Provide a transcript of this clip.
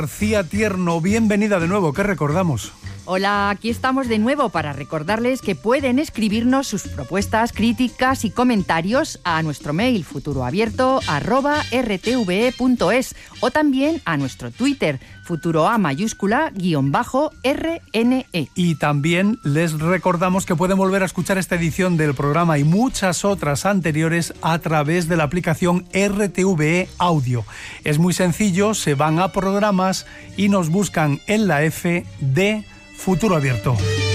García Tierno, bienvenida de nuevo, ¿qué recordamos? Hola, aquí estamos de nuevo para recordarles que pueden escribirnos sus propuestas, críticas y comentarios a nuestro mail futuroabierto@rtve.es o también a nuestro Twitter, futuroa_RNE. Y también les recordamos que pueden volver a escuchar esta edición del programa y muchas otras anteriores a través de la aplicación RTVE Audio. Es muy sencillo, se van a programas y nos buscan en la F de Futuro Abierto.